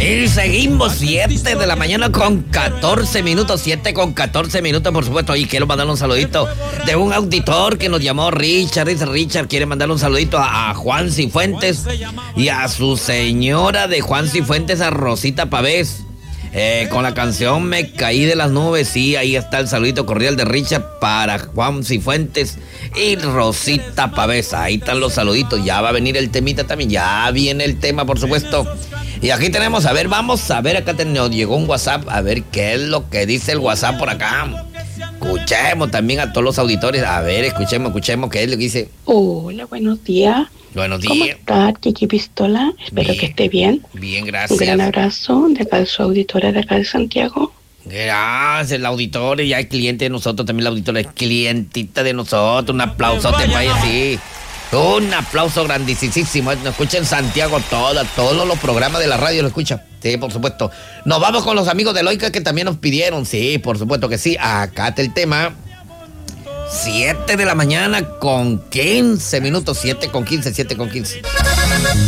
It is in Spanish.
Y seguimos 7 de la mañana con 14 minutos, 7 con 14 minutos, por supuesto. Y quiero mandarle un saludito de un auditor que nos llamó Richard. Dice Richard, quiere mandarle un saludito a Juan Cifuentes y a su señora de Juan Cifuentes, a Rosita Pavés. Con la canción Me Caí de las Nubes. Sí, ahí está el saludito cordial de Richard para Juan Cifuentes y Rosita Pavés. Ahí están los saluditos. Ya va a venir el temita también. Ya viene el tema, por supuesto. Y aquí tenemos, a ver, vamos a ver, acá nos llegó un WhatsApp. A ver qué es lo que dice el WhatsApp por acá. Escuchemos también a todos los auditores. A ver, escuchemos qué es lo que dice. Hola, buenos días. Buenos días. ¿Cómo está, Chiqui Pistola? Espero bien, que esté bien. Bien, gracias. Un gran abrazo de acá de su auditora de acá de Santiago. Gracias, el auditor ya es cliente de nosotros, también la auditora es clientita de nosotros. Un aplausote para ella, sí. Un aplauso grandísimo. Nos escucha en Santiago todos los programas de la radio lo escuchan. Sí, por supuesto. Nos vamos con los amigos de Loica que también nos pidieron. Sí, por supuesto que sí. Acá está el tema. 7 de la mañana con 15 minutos. 7 con 15.